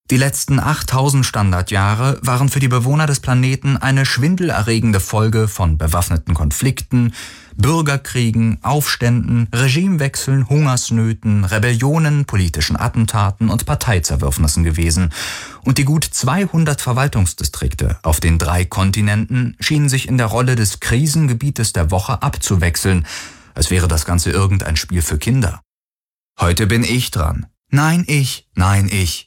Die letzten 8000 Standardjahre waren für die Bewohner des Planeten eine schwindelerregende Folge von bewaffneten Konflikten, Bürgerkriegen, Aufständen, Regimewechseln, Hungersnöten, Rebellionen, politischen Attentaten und Parteizerwürfnissen gewesen, und die gut 200 Verwaltungsdistrikte auf den 3 Kontinenten schienen sich in der Rolle des Krisengebietes der Woche abzuwechseln, als wäre das Ganze irgendein Spiel für Kinder. Heute bin ich dran. Nein, ich.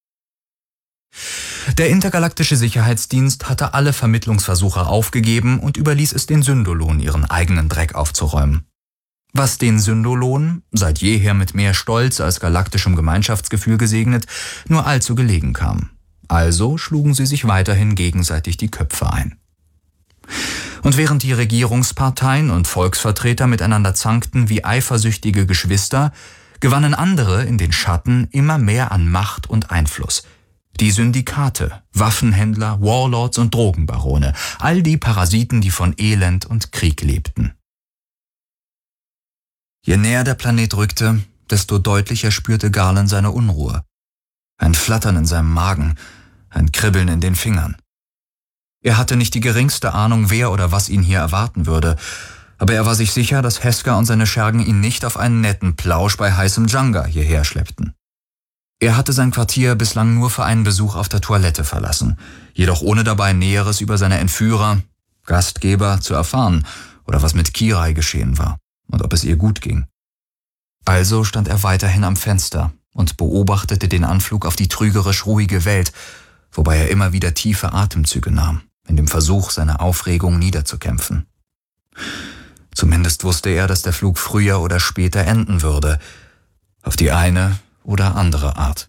Der Intergalaktische Sicherheitsdienst hatte alle Vermittlungsversuche aufgegeben und überließ es den Syndolonen, ihren eigenen Dreck aufzuräumen. Was den Syndolonen, seit jeher mit mehr Stolz als galaktischem Gemeinschaftsgefühl gesegnet, nur allzu gelegen kam. Also schlugen sie sich weiterhin gegenseitig die Köpfe ein. Und während die Regierungsparteien und Volksvertreter miteinander zankten wie eifersüchtige Geschwister, gewannen andere in den Schatten immer mehr an Macht und Einfluss. Die Syndikate, Waffenhändler, Warlords und Drogenbarone, all die Parasiten, die von Elend und Krieg lebten. Je näher der Planet rückte, desto deutlicher spürte Garland seine Unruhe. Ein Flattern in seinem Magen, ein Kribbeln in den Fingern. Er hatte nicht die geringste Ahnung, wer oder was ihn hier erwarten würde, aber er war sich sicher, dass Heska und seine Schergen ihn nicht auf einen netten Plausch bei heißem Djanga hierher schleppten. Er hatte sein Quartier bislang nur für einen Besuch auf der Toilette verlassen, jedoch ohne dabei Näheres über seine Entführer, Gastgeber zu erfahren oder was mit Kirai geschehen war und ob es ihr gut ging. Also stand er weiterhin am Fenster und beobachtete den Anflug auf die trügerisch ruhige Welt, wobei er immer wieder tiefe Atemzüge nahm, in dem Versuch, seine Aufregung niederzukämpfen. Zumindest wusste er, dass der Flug früher oder später enden würde, auf die eine oder andere Art.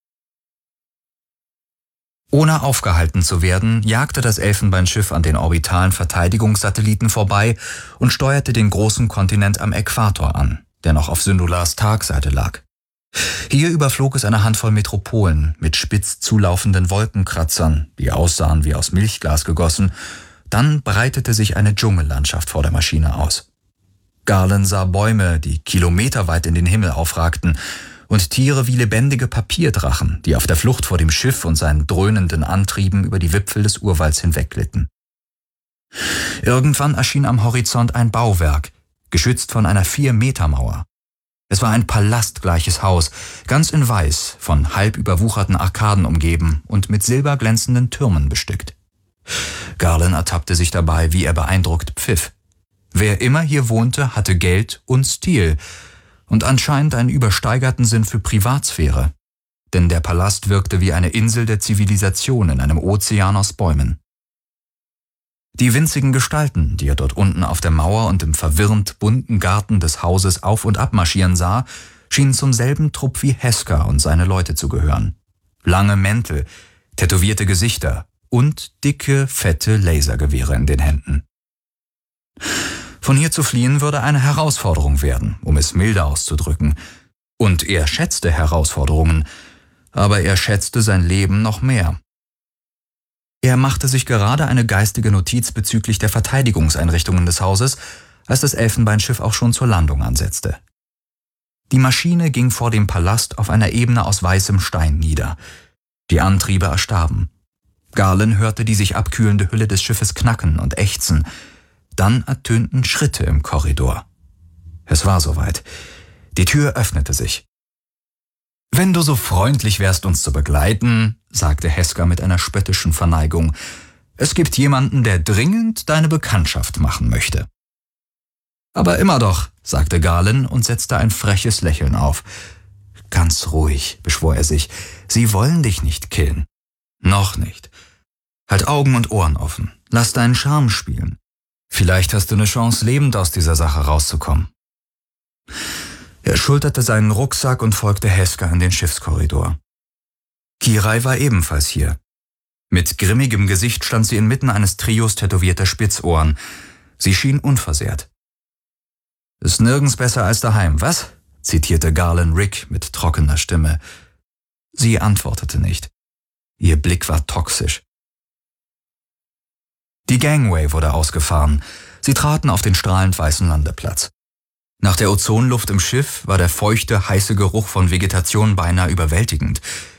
Ohne aufgehalten zu werden, jagte das Elfenbeinschiff an den orbitalen Verteidigungssatelliten vorbei und steuerte den großen Kontinent am Äquator an, der noch auf Syndulars Tagseite lag. Hier überflog es eine Handvoll Metropolen mit spitz zulaufenden Wolkenkratzern, die aussahen wie aus Milchglas gegossen. Dann breitete sich eine Dschungellandschaft vor der Maschine aus. Garland sah Bäume, die kilometerweit in den Himmel aufragten, und Tiere wie lebendige Papierdrachen, die auf der Flucht vor dem Schiff und seinen dröhnenden Antrieben über die Wipfel des Urwalds hinwegglitten. Irgendwann erschien am Horizont ein Bauwerk, geschützt von einer 4-Meter-Mauer. Es war ein palastgleiches Haus, ganz in Weiß, von halb überwucherten Arkaden umgeben und mit silberglänzenden Türmen bestückt. Garland ertappte sich dabei, wie er beeindruckt pfiff. Wer immer hier wohnte, hatte Geld und Stil und anscheinend einen übersteigerten Sinn für Privatsphäre, denn der Palast wirkte wie eine Insel der Zivilisation in einem Ozean aus Bäumen. Die winzigen Gestalten, die er dort unten auf der Mauer und im verwirrend bunten Garten des Hauses auf und ab marschieren sah, schienen zum selben Trupp wie Heska und seine Leute zu gehören. Lange Mäntel, tätowierte Gesichter und dicke, fette Lasergewehre in den Händen. Von hier zu fliehen würde eine Herausforderung werden, um es milde auszudrücken. Und er schätzte Herausforderungen, aber er schätzte sein Leben noch mehr. Er machte sich gerade eine geistige Notiz bezüglich der Verteidigungseinrichtungen des Hauses, als das Elfenbeinschiff auch schon zur Landung ansetzte. Die Maschine ging vor dem Palast auf einer Ebene aus weißem Stein nieder. Die Antriebe erstarben. Garland hörte die sich abkühlende Hülle des Schiffes knacken und ächzen. Dann ertönten Schritte im Korridor. Es war soweit. Die Tür öffnete sich. »Wenn du so freundlich wärst, uns zu begleiten«, sagte Heska mit einer spöttischen Verneigung. »Es gibt jemanden, der dringend deine Bekanntschaft machen möchte.« »Aber immer doch«, sagte Garland und setzte ein freches Lächeln auf. »Ganz ruhig«, beschwor er sich, »sie wollen dich nicht killen.« »Noch nicht. Halt Augen und Ohren offen. Lass deinen Charme spielen. Vielleicht hast du eine Chance, lebend aus dieser Sache rauszukommen.« Er schulterte seinen Rucksack und folgte Heska in den Schiffskorridor. Kirai war ebenfalls hier. Mit grimmigem Gesicht stand sie inmitten eines Trios tätowierter Spitzohren. Sie schien unversehrt. »Ist nirgends besser als daheim, was?« zitierte Garland Rick mit trockener Stimme. Sie antwortete nicht. Ihr Blick war toxisch. Die Gangway wurde ausgefahren. Sie traten auf den strahlend weißen Landeplatz. Nach der Ozonluft im Schiff war der feuchte, heiße Geruch von Vegetation beinahe überwältigend.